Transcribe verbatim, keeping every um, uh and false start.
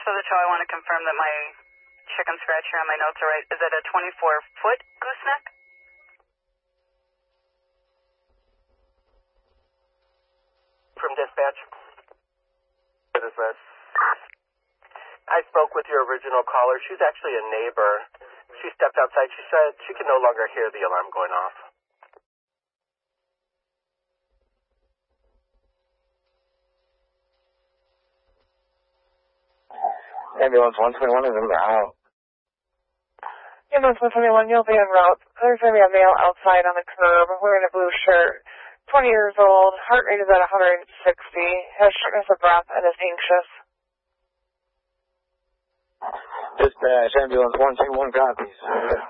So the show, I want to confirm that my chicken scratch here on my notes are right. Is it a twenty-four foot gooseneck? From dispatch. What is this? I spoke with your original caller. She's actually a neighbor. She stepped outside. She said she can no longer hear the alarm going off. Ambulance one twenty-one is en route. Ambulance one twenty-one, you'll be en route. There's going to be a male outside on the curb wearing a blue shirt. twenty years old, heart rate is at one hundred sixty, has shortness of breath, and is anxious. Dispatch, ambulance one two one copies.